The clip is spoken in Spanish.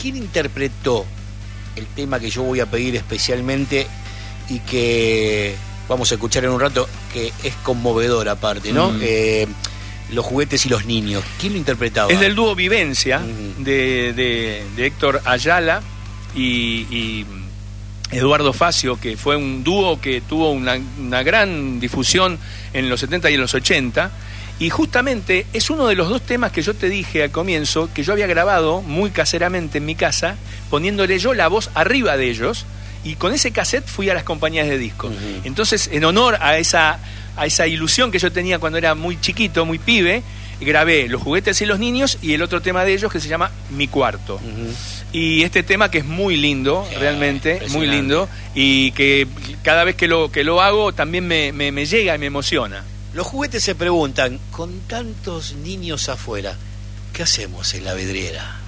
¿quién interpretó el tema que yo voy a pedir especialmente y que vamos a escuchar en un rato, que es conmovedor aparte, ¿no? Los juguetes y los niños. ¿Quién lo interpretaba? Es del dúo Vivencia, de Héctor Ayala y Eduardo Facio, que fue un dúo que tuvo una gran difusión en los 70 y en los 80. Y justamente es uno de los dos temas que yo te dije al comienzo, que yo había grabado muy caseramente en mi casa, poniéndole yo la voz arriba de ellos, y con ese cassette fui a las compañías de discos. Entonces, en honor a esa ilusión que yo tenía cuando era muy chiquito, muy pibe, grabé Los juguetes y los niños y el otro tema de ellos que se llama Mi cuarto. Y este tema que es muy lindo, realmente, muy lindo, y que cada vez que lo hago también me llega y me emociona. Los juguetes se preguntan, con tantos niños afuera, ¿qué hacemos en la vidriera?